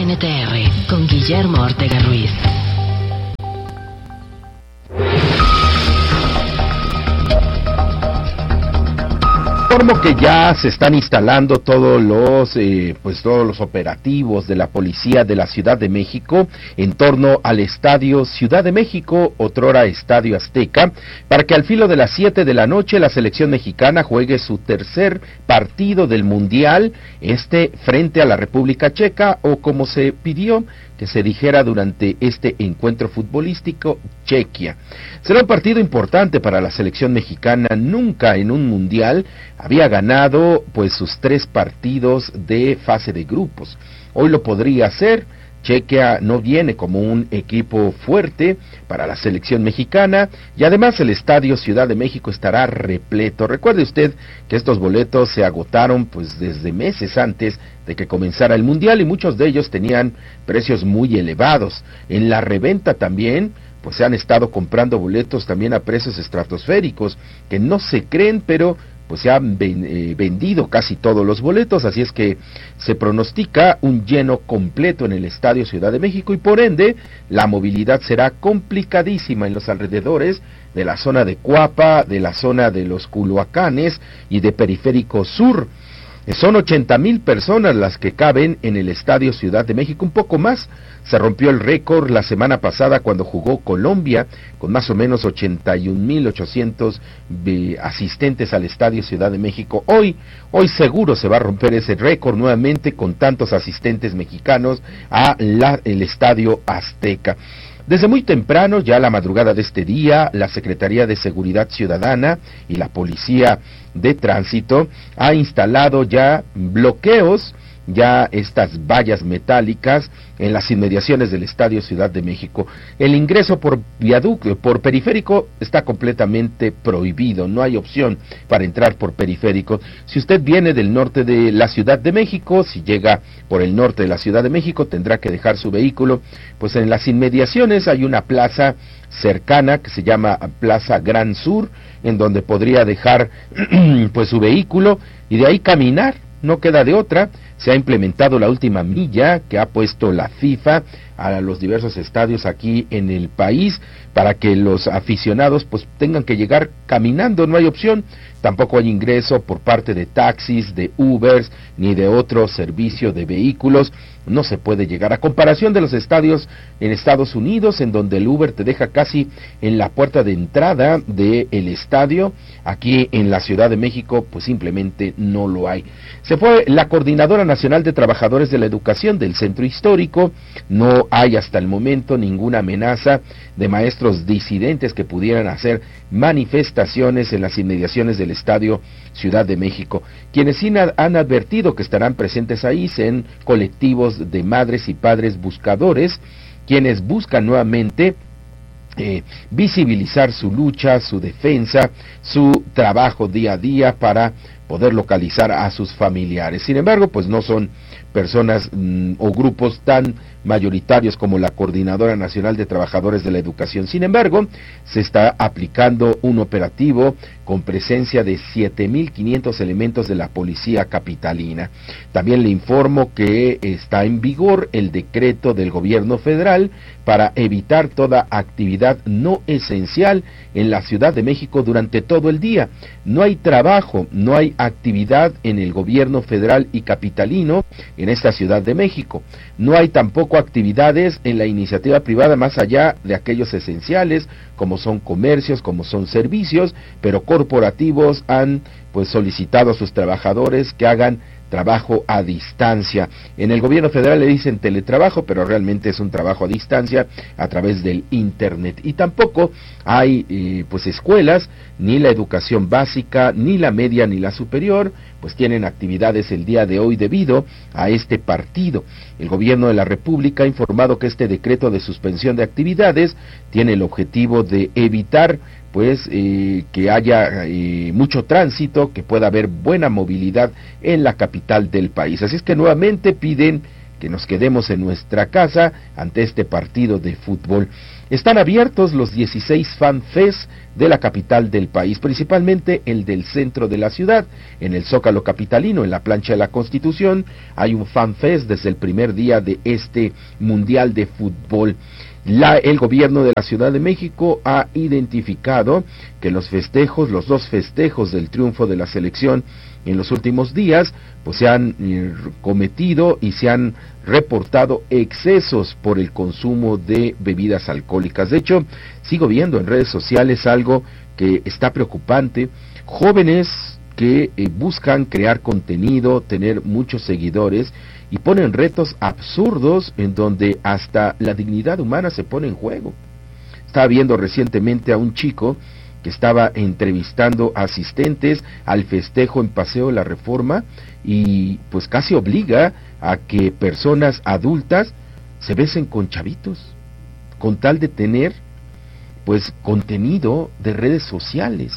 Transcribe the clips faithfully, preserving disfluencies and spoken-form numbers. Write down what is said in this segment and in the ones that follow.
N T R con Guillermo Ortega Ruiz. Informo que ya se están instalando todos los eh, pues todos los operativos de la policía de la Ciudad de México en torno al Estadio Ciudad de México, otrora Estadio Azteca, para que al filo de las siete de la noche la selección mexicana juegue su tercer partido del Mundial, este frente a la República Checa, o como se pidió que se dijera durante este encuentro futbolístico, Chequia. Será un partido importante para la selección mexicana. Nunca en un mundial había ganado pues sus tres partidos de fase de grupos. Hoy lo podría hacer. Chequia no viene como un equipo fuerte para la selección mexicana y además el Estadio Ciudad de México estará repleto. Recuerde usted que estos boletos se agotaron pues desde meses antes de que comenzara el Mundial y muchos de ellos tenían precios muy elevados. En la reventa también pues se han estado comprando boletos también a precios estratosféricos que no se creen, pero pues se han vendido casi todos los boletos, así es que se pronostica un lleno completo en el Estadio Ciudad de México y por ende la movilidad será complicadísima en los alrededores de la zona de Cuapa, de la zona de los Culhuacanes y de Periférico Sur. Son ochenta mil personas las que caben en el Estadio Ciudad de México, un poco más. Se rompió el récord la semana pasada cuando jugó Colombia, con más o menos ochenta y un mil ochocientos eh, asistentes al Estadio Ciudad de México. Hoy, hoy seguro se va a romper ese récord nuevamente con tantos asistentes mexicanos a la, el Estadio Azteca. Desde muy temprano, ya a la madrugada de este día, la Secretaría de Seguridad Ciudadana y la Policía de Tránsito ha instalado ya bloqueos, ya estas vallas metálicas en las inmediaciones del Estadio Ciudad de México. El ingreso por viaducto, por periférico, está completamente prohibido, no hay opción para entrar por periférico. Si usted viene del norte de la Ciudad de México, si llega por el norte de la Ciudad de México, tendrá que dejar su vehículo, pues en las inmediaciones hay una plaza cercana que se llama Plaza Gran Sur, en donde podría dejar pues su vehículo y de ahí caminar. No queda de otra. Se ha implementado la última milla que ha puesto la FIFA a los diversos estadios aquí en el país para que los aficionados pues tengan que llegar caminando, no hay opción. Tampoco hay ingreso por parte de taxis, de Ubers, ni de otro servicio de vehículos. No se puede llegar. A comparación de los estadios en Estados Unidos, en donde el Uber te deja casi en la puerta de entrada del estadio, aquí en la Ciudad de México, pues simplemente no lo hay. Se fue la Coordinadora Nacional de Trabajadores de la Educación del Centro Histórico. No hay hasta el momento ninguna amenaza de maestros disidentes que pudieran hacer manifestaciones en las inmediaciones del Estadio Ciudad de México. Quienes sí han advertido que estarán presentes ahí son colectivos de madres y padres buscadores, quienes buscan nuevamente eh, visibilizar su lucha, su defensa, su trabajo día a día para poder localizar a sus familiares. Sin embargo, pues no son personas mmm, o grupos tan mayoritarios como la Coordinadora Nacional de Trabajadores de la Educación. Sin embargo, se está aplicando un operativo con presencia de siete mil quinientos elementos de la Policía Capitalina. También le informo que está en vigor el decreto del Gobierno Federal para evitar toda actividad no esencial en la Ciudad de México durante todo el día. No hay trabajo, no hay actividad en el Gobierno Federal y Capitalino en esta Ciudad de México. No hay tampoco actividades en la iniciativa privada más allá de aquellos esenciales, como son comercios, como son servicios, pero corporativos han pues solicitado a sus trabajadores que hagan trabajo a distancia. En el gobierno federal le dicen teletrabajo, pero realmente es un trabajo a distancia a través del internet. Y tampoco hay eh, pues escuelas, ni la educación básica, ni la media, ni la superior, pues tienen actividades el día de hoy debido a este partido. El gobierno de la República ha informado que este decreto de suspensión de actividades tiene el objetivo de evitar pues eh, que haya eh, mucho tránsito, que pueda haber buena movilidad en la capital del país. Así es que nuevamente piden que nos quedemos en nuestra casa ante este partido de fútbol. Están abiertos los dieciséis Fan Fest de la capital del país, principalmente el del centro de la ciudad. En el Zócalo capitalino, en la plancha de la Constitución, hay un Fan Fest desde el primer día de este Mundial de Fútbol. La, el gobierno de la Ciudad de México ha identificado que los festejos, los dos festejos del triunfo de la selección en los últimos días, pues se han eh, cometido y se han reportado excesos por el consumo de bebidas alcohólicas. De hecho, sigo viendo en redes sociales algo que está preocupante: jóvenes que eh, buscan crear contenido, tener muchos seguidores, y ponen retos absurdos en donde hasta la dignidad humana se pone en juego. Estaba viendo recientemente a un chico que estaba entrevistando asistentes al festejo en Paseo de la Reforma, y pues casi obliga a que personas adultas se besen con chavitos, con tal de tener pues contenido de redes sociales.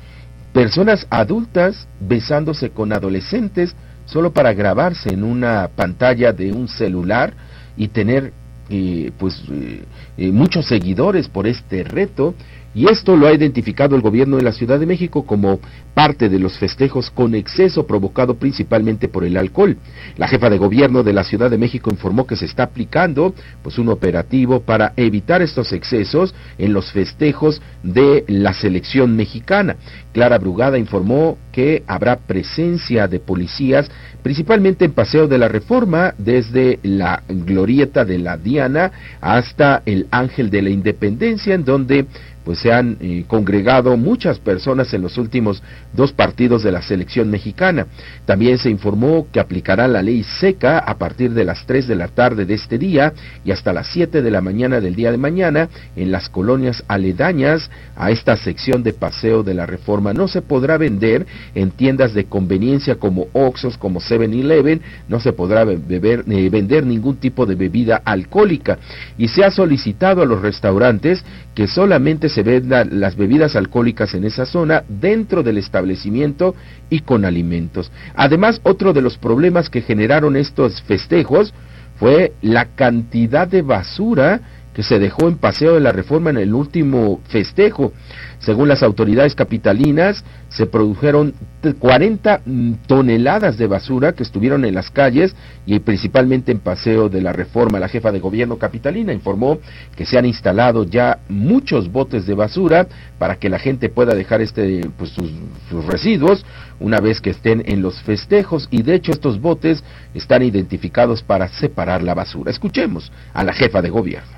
Personas adultas besándose con adolescentes solo para grabarse en una pantalla de un celular y tener eh, pues eh, eh, muchos seguidores por este reto. Y esto lo ha identificado el gobierno de la Ciudad de México como parte de los festejos con exceso provocado principalmente por el alcohol. La jefa de gobierno de la Ciudad de México informó que se está aplicando pues un operativo para evitar estos excesos en los festejos de la selección mexicana. Clara Brugada informó que habrá presencia de policías principalmente en Paseo de la Reforma, desde la glorieta de la Diana hasta el Ángel de la Independencia, en donde pues se han eh, congregado muchas personas en los últimos dos partidos de la selección mexicana. También se informó que aplicará la ley seca a partir de las tres de la tarde de este día y hasta las siete de la mañana del día de mañana en las colonias aledañas a esta sección de Paseo de la Reforma. No se podrá vender en tiendas de conveniencia como Oxxos, como seven eleven, no se podrá beber, eh, vender ningún tipo de bebida alcohólica, y se ha solicitado a los restaurantes que solamente se vendan las bebidas alcohólicas en esa zona dentro del establecimiento y con alimentos. Además, otro de los problemas que generaron estos festejos fue la cantidad de basura que se dejó en Paseo de la Reforma en el último festejo. Según las autoridades capitalinas, se produjeron cuarenta toneladas de basura que estuvieron en las calles y principalmente en Paseo de la Reforma. La jefa de gobierno capitalina informó que se han instalado ya muchos botes de basura para que la gente pueda dejar este pues sus, sus residuos una vez que estén en los festejos, y de hecho estos botes están identificados para separar la basura. Escuchemos a la jefa de gobierno.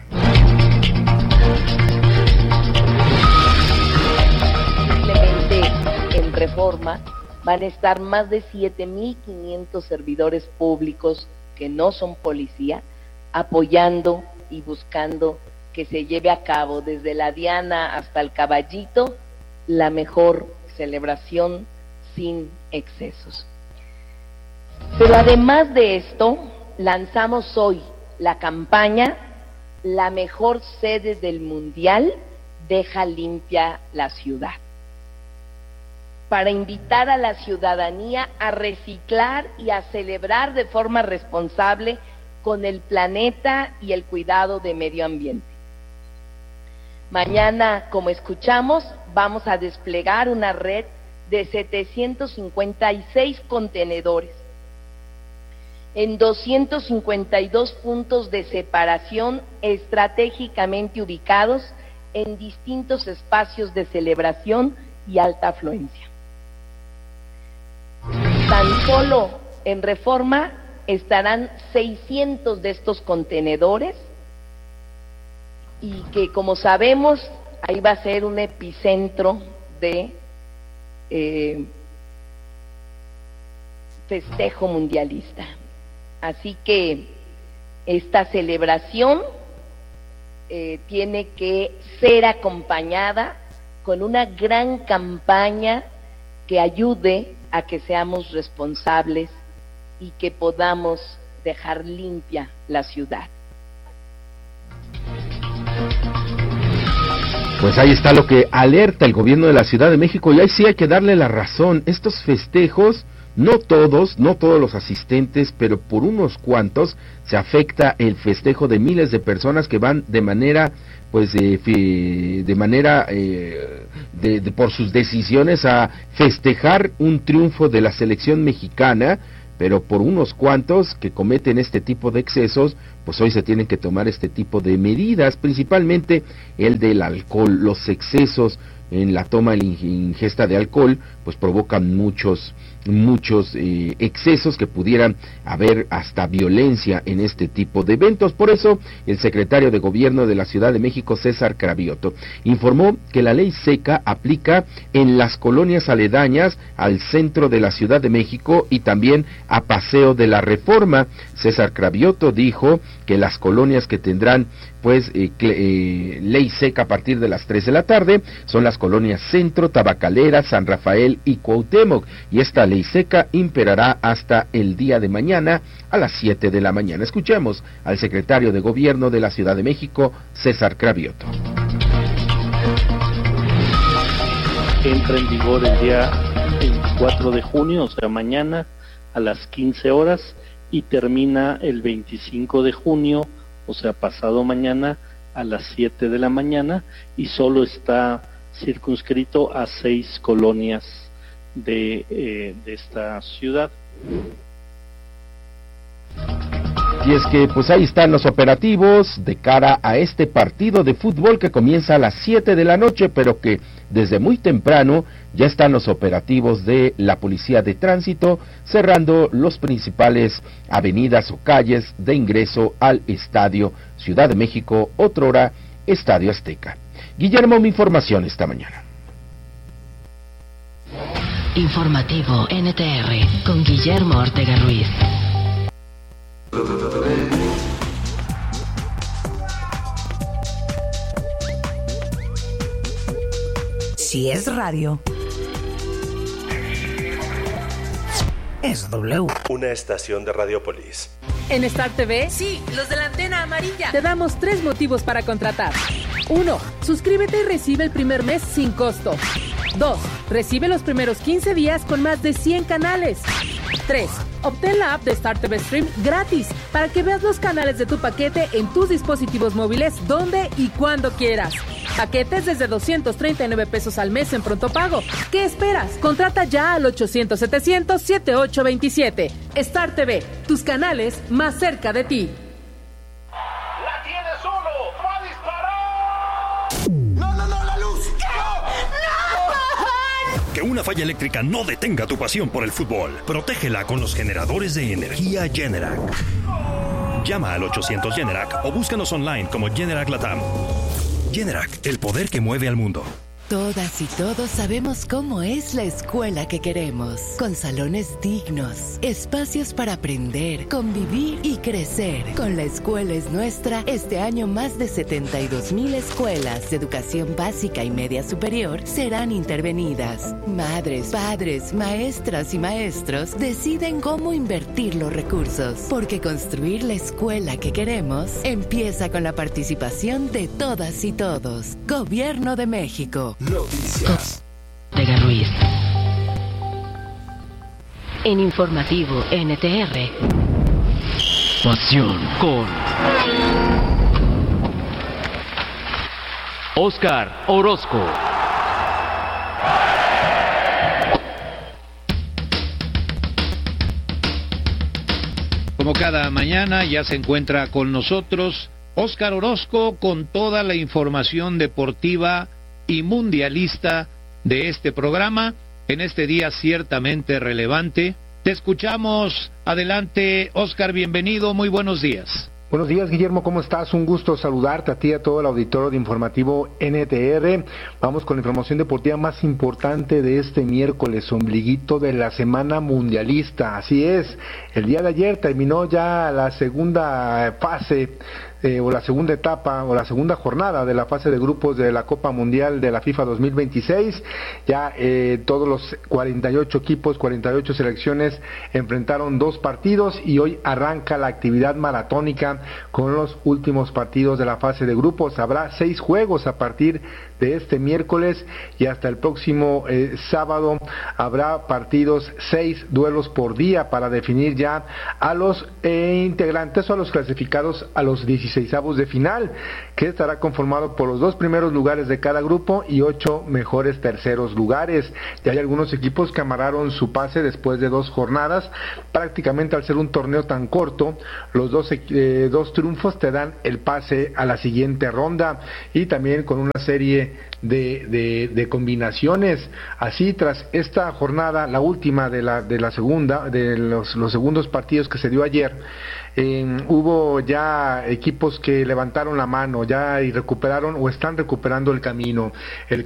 Reforma van a estar más de siete mil quinientos servidores públicos que no son policía, apoyando y buscando que se lleve a cabo desde la Diana hasta el Caballito la mejor celebración sin excesos. Pero además de esto, lanzamos hoy la campaña La mejor sede del Mundial, deja limpia la ciudad, para invitar a la ciudadanía a reciclar y a celebrar de forma responsable con el planeta y el cuidado de medio ambiente. Mañana, como escuchamos, vamos a desplegar una red de setecientos cincuenta y seis contenedores en doscientos cincuenta y dos puntos de separación estratégicamente ubicados en distintos espacios de celebración y alta afluencia. Tan solo en Reforma estarán seiscientos de estos contenedores, y que, como sabemos, ahí va a ser un epicentro de eh, festejo mundialista. Así que esta celebración eh, tiene que ser acompañada con una gran campaña que ayude a que seamos responsables y que podamos dejar limpia la ciudad. Pues ahí está lo que alerta el gobierno de la Ciudad de México, y ahí sí hay que darle la razón. Estos festejos no todos, no todos los asistentes, pero por unos cuantos se afecta el festejo de miles de personas que van de manera, pues, eh, de manera, eh, de, de, por sus decisiones a festejar un triunfo de la selección mexicana, pero por unos cuantos que cometen este tipo de excesos, pues hoy se tienen que tomar este tipo de medidas, principalmente el del alcohol. Los excesos en la toma y ingesta de alcohol, pues provocan muchos, muchos eh, excesos que pudieran haber hasta violencia en este tipo de eventos. Por eso, el secretario de Gobierno de la Ciudad de México, César Cravioto, informó que la ley seca aplica en las colonias aledañas al centro de la Ciudad de México y también a Paseo de la Reforma. César Cravioto dijo que las colonias que tendrán pues eh, eh, ley seca a partir de las tres de la tarde son las colonias Centro, Tabacalera, San Rafael y Cuauhtémoc, y esta ley seca imperará hasta el día de mañana a las siete de la mañana. Escuchemos al secretario de Gobierno de la Ciudad de México, César Cravioto. Entra en vigor el día veinticuatro de junio, o sea mañana a las quince horas, y termina el veinticinco de junio, o sea pasado mañana a las siete de la mañana, y solo está circunscrito a seis colonias de, eh, de esta ciudad. Y es que pues ahí están los operativos de cara a este partido de fútbol que comienza a las siete de la noche, pero que desde muy temprano ya están los operativos de la Policía de Tránsito cerrando los principales avenidas o calles de ingreso al Estadio Ciudad de México, otrora Estadio Azteca. Guillermo, mi información esta mañana. Informativo N T R con Guillermo Ortega Ruiz. Si es radio, es W. Una estación de Radiopolis. En Star T V, sí, los de la antena amarilla, te damos tres motivos para contratar. Uno, suscríbete y recibe el primer mes sin costo. Dos, recibe los primeros quince días con más de cien canales. Tres, obtén la app de Star T V Stream gratis para que veas los canales de tu paquete en tus dispositivos móviles donde y cuando quieras. Paquetes desde doscientos treinta y nueve pesos al mes en pronto pago. ¿Qué esperas? Contrata ya al ochocientos setecientos setenta y ocho veintisiete. Star T V, tus canales más cerca de ti. ¡La tiene solo! ¡Va a disparar! ¡No, no, no, la luz! ¡No! Que una falla eléctrica no detenga tu pasión por el fútbol. Protégela con los generadores de energía Generac. Llama al ochocientos Generac o búscanos online como Generac Latam. Generac, el poder que mueve al mundo. Todas y todos sabemos cómo es la escuela que queremos, con salones dignos, espacios para aprender, convivir y crecer. Con La Escuela es Nuestra, este año más de setenta y dos mil escuelas de educación básica y media superior serán intervenidas. Madres, padres, maestras y maestros deciden cómo invertir los recursos, porque construir la escuela que queremos empieza con la participación de todas y todos. Gobierno de México. Noticias. Ortega Ruiz. En Informativo N T R. Pasión con Óscar Orozco. Como cada mañana ya se encuentra con nosotros Óscar Orozco con toda la información deportiva y mundialista de este programa, en este día ciertamente relevante. Te escuchamos. Adelante, Óscar, bienvenido, muy buenos días. Buenos días, Guillermo, ¿cómo estás? Un gusto saludarte a ti y a todo el auditorio de Informativo N T R. Vamos con la información deportiva más importante de este miércoles, ombliguito de la semana mundialista. Así es, el día de ayer terminó ya la segunda fase Eh, o la segunda etapa o la segunda jornada de la fase de grupos de la Copa Mundial de la FIFA dos mil veintiséis. Ya eh, todos los cuarenta y ocho equipos, cuarenta y ocho selecciones enfrentaron dos partidos y hoy arranca la actividad maratónica con los últimos partidos de la fase de grupos. Habrá seis juegos a partir de este miércoles y hasta el próximo eh, sábado habrá partidos, seis duelos por día para definir ya a los eh, integrantes o a los clasificados a los dieciseisavos de final, que estará conformado por los dos primeros lugares de cada grupo y ocho mejores terceros lugares. Ya hay algunos equipos que amarraron su pase después de dos jornadas, prácticamente al ser un torneo tan corto, los dos, eh, dos triunfos te dan el pase a la siguiente ronda y también con una serie de, de, de combinaciones. Así, tras esta jornada, la última de la, de la segunda, de los, los segundos partidos que se dio ayer, eh, hubo ya equipos que levantaron la mano ya y recuperaron o están recuperando el camino. El